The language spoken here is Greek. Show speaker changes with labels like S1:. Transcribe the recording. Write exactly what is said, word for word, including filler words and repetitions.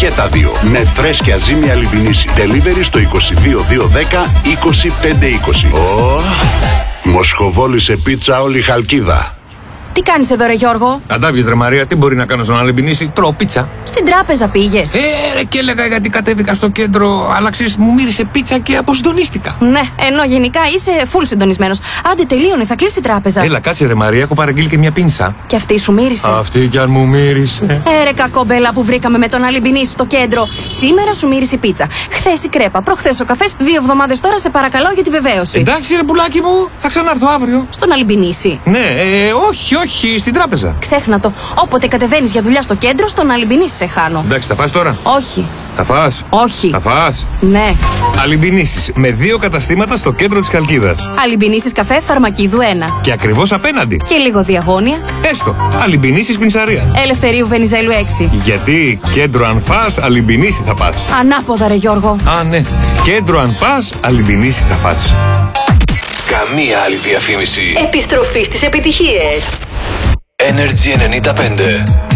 S1: Και τα δύο. Με φρέσκια ζύμη Αλιμπινίση. Delivery στο είκοσι δύο δύο δέκα είκοσι πέντε είκοσι. Oh. Μοσχοβόλη σε πίτσα όλη Χαλκίδα.
S2: Τι κάνεις εδώ ρε Γιώργο?
S3: Αντάβιες ρε Μαρία, τι μπορεί να κάνω στον Αλιμπινίση? Τρώω πίτσα.
S2: Στην τράπεζα πήγες?
S3: Ε, ρε, και έλεγα γιατί κατέβηκα στο κέντρο, αλλά ξέρεις, μου μύρισε πίτσα και αποσυντονίστηκα.
S2: Ναι, ενώ γενικά είσαι full συντονισμένος. Άντε τελείωνε, θα κλείσει η τράπεζα.
S3: Έλα, κάτσε ρε Μαρία, έχω παραγγείλει και μια πίνσα.
S2: Και αυτή σου μύρισε?
S3: Αυτή κι αν μου μύρισε.
S2: Ε, ρε κακομπέλα που βρήκαμε με τον Αλιμπινίση στο κέντρο. Σήμερα σου μύρισε η πίτσα. Χθες η κρέπα, προχθές ο καφές, δύο εβδομάδες τώρα σε παρακαλώ για τη βεβαίωση.
S3: Εντάξει ρε πουλάκι μου, θα ξανάρθω αύριο.
S2: Στον Αλιμπινίση?
S3: Ναι, ε, όχι, όχι, στην τράπεζα.
S2: Ξέχνα το. Όποτε κατεβαίνεις για δουλειά στο κέντρο, στον Αλιμπινίση σε χάνω.
S3: Εντάξει, θα φας τώρα?
S2: Όχι.
S3: Θα φας?
S2: Όχι.
S3: Θα φας?
S2: Ναι.
S3: Αλιμπινίσεις με δύο καταστήματα στο κέντρο της Χαλκίδας.
S2: Αλιμπινίσεις καφέ Φαρμακίδου ένα.
S3: Και ακριβώς απέναντι.
S2: Και λίγο διαγώνια.
S3: Έστω. Αλιμπινίσεις Πινσαρία.
S2: Ελευθερίου Βενιζέλου έξι.
S3: Γιατί κέντρο αν φας, Αλιμπινίση θα πας.
S2: Ανάποδα ρε Γιώργο.
S3: Α, ναι. Κέντρο αν πας, Αλιμπινίση θα πας.
S4: Καμία άλλη διαφήμιση.
S5: Επιστροφή στις επιτυχίες.
S4: Energy ενενήντα πέντε.